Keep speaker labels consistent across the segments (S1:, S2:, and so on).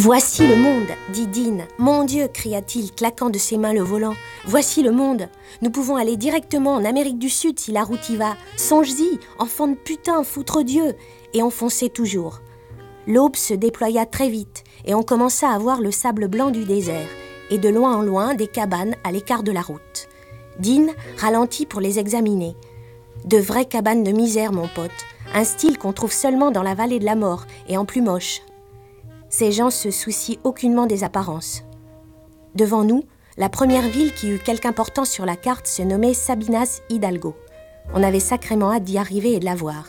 S1: Voici le monde, dit Dean. Mon Dieu, cria-t-il, claquant de ses mains le volant. Voici le monde. Nous pouvons aller directement en Amérique du Sud si la route y va. Songe-y, enfant de putain, foutre Dieu. Et on fonçait toujours. L'aube se déploya très vite et on commença à voir le sable blanc du désert et de loin en loin des cabanes à l'écart de la route. Dean ralentit pour les examiner. De vraies cabanes de misère, mon pote. Un style qu'on trouve seulement dans la vallée de la mort et en plus moche. Ces gens se soucient aucunement des apparences. Devant nous, la première ville qui eut quelque importance sur la carte se nommait Sabinas Hidalgo. On avait sacrément hâte d'y arriver et de la voir.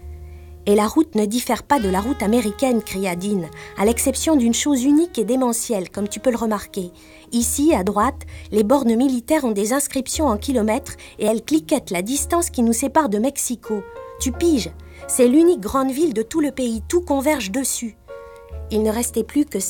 S1: Et la route ne diffère pas de la route américaine, cria Dean, à l'exception d'une chose unique et démentielle, comme tu peux le remarquer. Ici, à droite, les bornes militaires ont des inscriptions en kilomètres et elles cliquettent la distance qui nous sépare de Mexico. Tu piges, c'est l'unique grande ville de tout le pays, tout converge dessus. Il ne restait plus que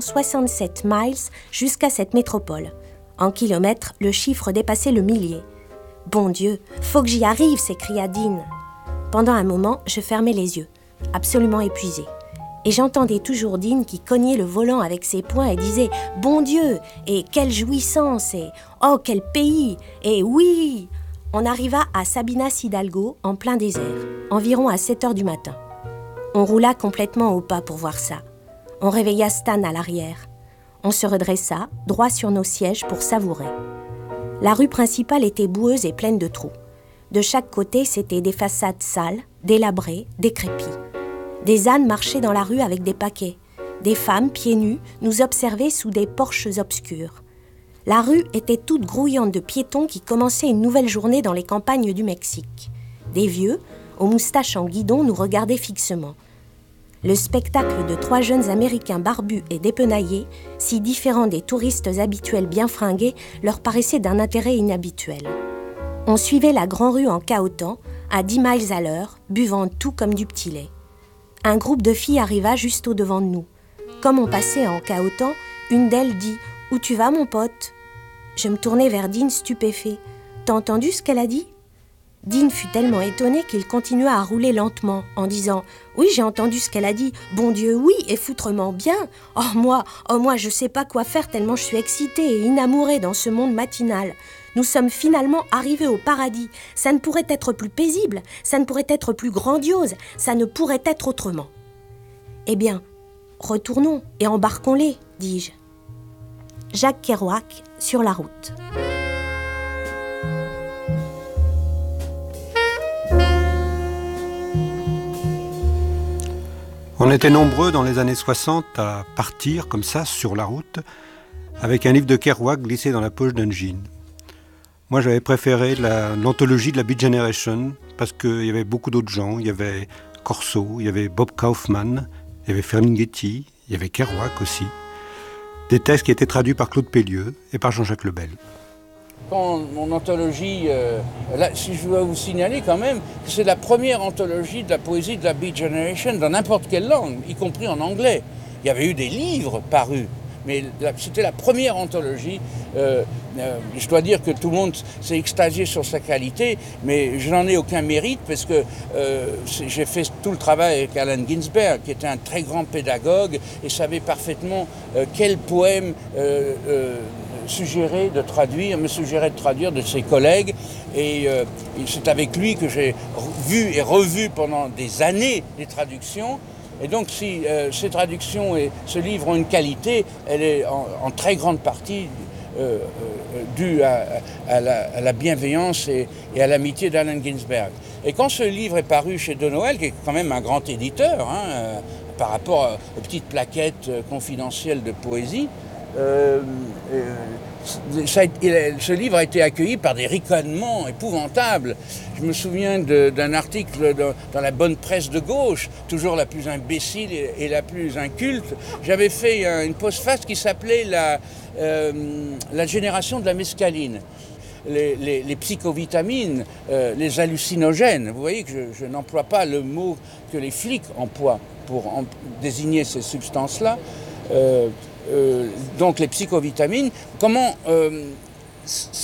S1: 767 miles jusqu'à cette métropole. En kilomètres, le chiffre dépassait le millier. « Bon Dieu, faut que j'y arrive !» s'écria Dean. Pendant un moment, je fermais les yeux, absolument épuisé. Et j'entendais toujours Dean qui cognait le volant avec ses poings et disait « Bon Dieu !» et « Quelle jouissance !» et « Oh, quel pays !» et « Oui !» On arriva à Sabinas Hidalgo, en plein désert, environ à 7 heures du matin. On roula complètement au pas pour voir ça. On réveilla Stan à l'arrière. On se redressa, droit sur nos sièges pour savourer. La rue principale était boueuse et pleine de trous. De chaque côté, c'étaient des façades sales, délabrées, décrépies. Des ânes marchaient dans la rue avec des paquets. Des femmes, pieds nus, nous observaient sous des porches obscurs. La rue était toute grouillante de piétons qui commençaient une nouvelle journée dans les campagnes du Mexique. Des vieux, aux moustaches en guidon, nous regardaient fixement. Le spectacle de 3 jeunes Américains barbus et dépenaillés, si différents des touristes habituels bien fringués, leur paraissait d'un intérêt inhabituel. On suivait la grande rue en cahotant, à 10 miles à l'heure, buvant tout comme du petit lait. Un groupe de filles arriva juste au-devant de nous. Comme on passait en cahotant, une d'elles dit « Où tu vas, mon pote ?» Je me tournai vers Dean stupéfait. « T'as entendu ce qu'elle a dit ?» Dean fut tellement étonné qu'il continua à rouler lentement, en disant « Oui, j'ai entendu ce qu'elle a dit. Bon Dieu, oui, et foutrement bien. Oh moi, je sais pas quoi faire tellement je suis excitée et inamourée dans ce monde matinal. Nous sommes finalement arrivés au paradis. Ça ne pourrait être plus paisible, ça ne pourrait être plus grandiose, ça ne pourrait être autrement. » « Eh bien, retournons et embarquons-les, dis-je. » Jacques Kerouac, sur la route.
S2: On était nombreux dans les années 60 à partir comme ça sur la route avec un livre de Kerouac glissé dans la poche d'un jean. Moi j'avais préféré l'anthologie de la Beat Generation parce qu'il y avait beaucoup d'autres gens. Il y avait Corso, il y avait Bob Kaufman, il y avait Ferlinghetti, il y avait Kerouac aussi. Des textes qui étaient traduits par Claude Pellieu et par Jean-Jacques Lebel.
S3: Mon anthologie, là, si je dois vous signaler quand même que c'est la première anthologie de la poésie de la Beat Generation dans n'importe quelle langue, y compris en anglais. Il y avait eu des livres parus, mais c'était la première anthologie. Je dois dire que tout le monde s'est extasié sur sa qualité, mais je n'en ai aucun mérite parce que j'ai fait tout le travail avec Allen Ginsberg, qui était un très grand pédagogue et savait parfaitement quel poème me suggérait de traduire de ses collègues. Et c'est avec lui que j'ai vu et revu pendant des années les traductions. Et donc si ces traductions et ce livre ont une qualité, elle est en très grande partie due à la bienveillance et à l'amitié d'Allen Ginsberg. Et quand ce livre est paru chez De Noël, qui est quand même un grand éditeur, par rapport aux petites plaquettes confidentielles de poésie, ce livre a été accueilli par des ricanements épouvantables. Je me souviens d'un article dans la bonne presse de gauche, toujours la plus imbécile et la plus inculte. J'avais fait une postface qui s'appelait la génération de la mescaline. Les psychovitamines, les hallucinogènes. Vous voyez que je n'emploie pas le mot que les flics emploient pour désigner ces substances-là. Donc les psychovitamines, comment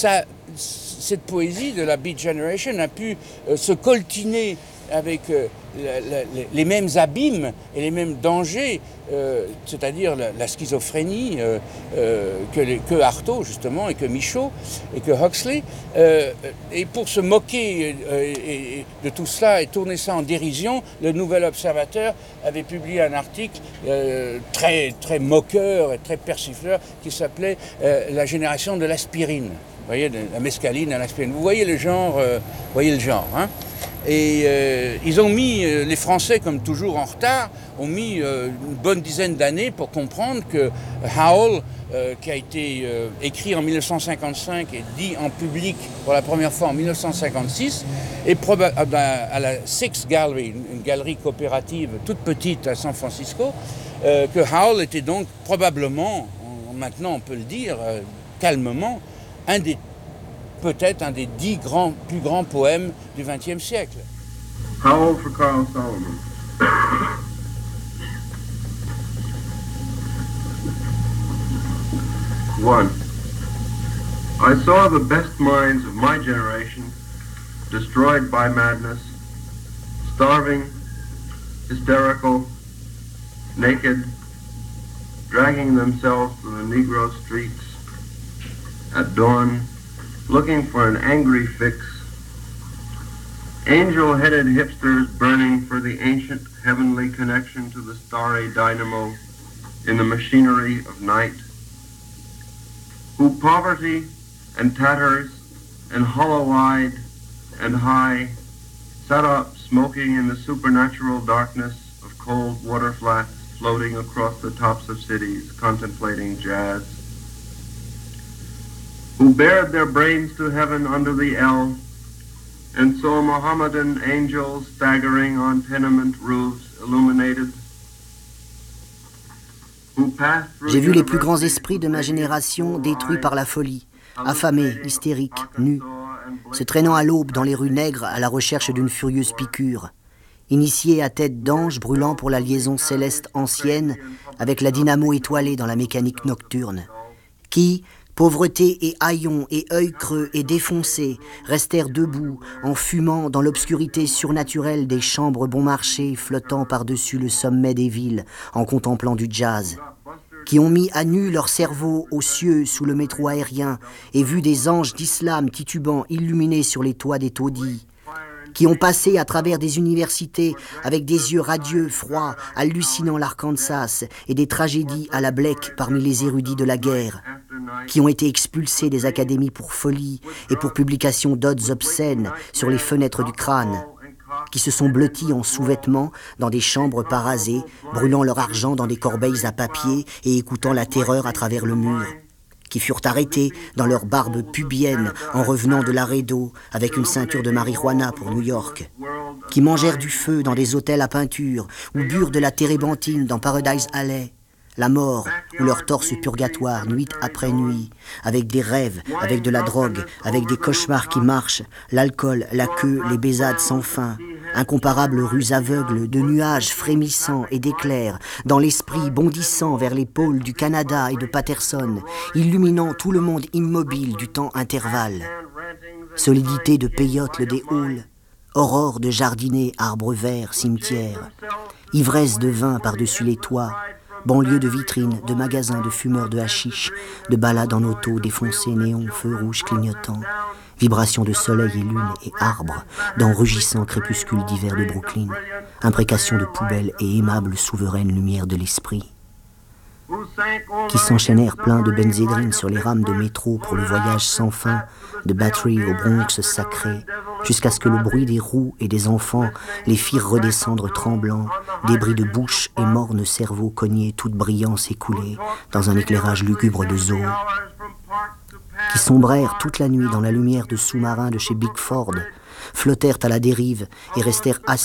S3: cette poésie de la Beat Generation a pu se coltiner avec les mêmes abîmes et les mêmes dangers, c'est-à-dire la schizophrénie que Artaud justement et que Michaud et que Huxley. Et pour se moquer de tout cela et tourner ça en dérision, le Nouvel Observateur avait publié un article très, très moqueur et très persifleur qui s'appelait « La génération de l'aspirine ». Vous voyez, la mescaline à l'aspirine. Vous voyez le genre, hein? Et ils ont mis, les Français comme toujours en retard, ont mis une bonne dizaine d'années pour comprendre que Howl, qui a été écrit en 1955 et dit en public pour la première fois en 1956, est à la Sixth Gallery, une galerie coopérative toute petite à San Francisco, que Howl était donc probablement, maintenant on peut le dire calmement, peut-être un des 10 plus grands poèmes du XXe siècle.
S4: Howl for Carl Solomon. One, I saw the best minds of my generation destroyed by madness, starving, hysterical, naked, dragging themselves through the Negro streets at dawn, looking for an angry fix. Angel-headed hipsters burning for the ancient heavenly connection to the starry dynamo in the machinery of night, who poverty and tatters and hollow-eyed and high sat up smoking in the supernatural darkness of cold water flats floating across the tops of cities contemplating jazz, who bared their brains to heaven under the L and saw Mohammedan angels staggering on tenement roofs illuminated.
S5: J'ai vu les plus grands esprits de ma génération détruits par la folie, affamés, hystériques, nus, se traînant à l'aube dans les rues nègres à la recherche d'une furieuse piqûre, initiés à tête d'ange brûlant pour la liaison céleste ancienne avec la dynamo étoilée dans la mécanique nocturne, qui, pauvreté et haillons et œils creux et défoncés, restèrent debout en fumant dans l'obscurité surnaturelle des chambres bon marché flottant par-dessus le sommet des villes en contemplant du jazz, qui ont mis à nu leur cerveau aux cieux sous le métro aérien et vu des anges d'islam titubant illuminés sur les toits des taudis, qui ont passé à travers des universités avec des yeux radieux, froids, hallucinant l'Arkansas et des tragédies à la Blake parmi les érudits de la guerre, qui ont été expulsés des académies pour folie et pour publication d'odes obscènes sur les fenêtres du crâne, qui se sont blottis en sous-vêtements dans des chambres parasées, brûlant leur argent dans des corbeilles à papier et écoutant la terreur à travers le mur, qui furent arrêtés dans leur barbe pubienne en revenant de Laredo avec une ceinture de marijuana pour New York, qui mangèrent du feu dans des hôtels à peinture ou burent de la térébenthine dans Paradise Alley, la mort ou leur torse purgatoire nuit après nuit, avec des rêves, avec de la drogue, avec des cauchemars qui marchent, l'alcool, la queue, les baisades sans fin, incomparables rues aveugles de nuages frémissants et d'éclairs, dans l'esprit bondissant vers les pôles du Canada et de Patterson, illuminant tout le monde immobile du temps intervalle. Solidité de peyote des halls, aurore de jardinets, arbres verts, cimetières, ivresse de vin par-dessus les toits, banlieue de vitrines, de magasins de fumeurs de hashish, de balades en auto, défoncés, néons, feux rouges clignotants, vibrations de soleil et lune et arbres dans rugissants crépuscules d'hiver de Brooklyn, imprécations de poubelles et aimables souveraines lumières de l'esprit, qui s'enchaînèrent pleins de benzédrine sur les rames de métro pour le voyage sans fin de Battery au Bronx sacré, jusqu'à ce que le bruit des roues et des enfants les firent redescendre tremblants, débris de bouche et mornes cerveaux cognés, toute brillance écoulée dans un éclairage lugubre de zoo, qui sombrèrent toute la nuit dans la lumière de sous-marins de chez Bickford, flottèrent à la dérive et restèrent assis